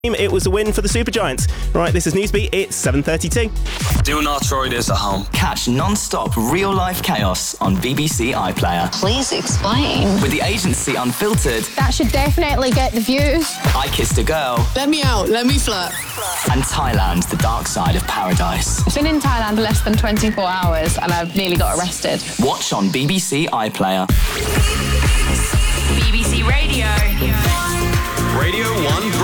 It was a win for the Supergiants. Right, this is Newsbeat. It's 7:32. Do not try this at home. Catch non-stop real-life chaos on BBC iPlayer. Please explain. With the agency unfiltered. That should definitely get the views. I Kissed a Girl. Let me out, let me flirt. And Thailand, the dark side of paradise. I've been in Thailand less than 24 hours and I've nearly got arrested. Watch on BBC iPlayer. BBC Radio. Radio 1